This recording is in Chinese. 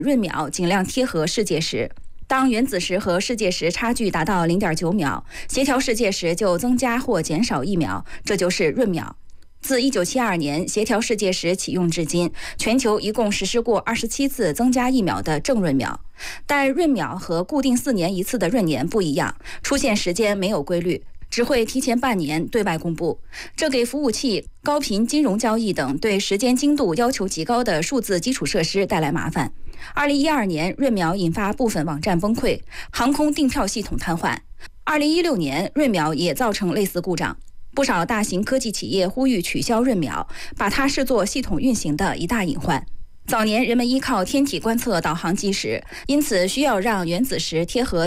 闰秒尽量贴合世界时。当原子时和世界时差距达到 0.9 秒，协调世界时就增加或减少1秒，这就是闰秒。自1972年协调世界时启用至今，全球一共实施过27次增加1秒的正闰秒。但闰秒和固定4年一次的闰年不一样，出现时间没有规律，只会提前半年对外公布，这给服务器、高频金融交易等对时间精度要求极高的数字基础设施带来麻烦。2012年，闰秒引发部分网站崩溃，航空订票系统瘫痪。2016年，闰秒也造成类似故障。不少大型科技企业呼吁取消闰秒，把它视作系统运行的一大隐患。早年人们依靠天体观测导航计时，因此需要让原子时贴合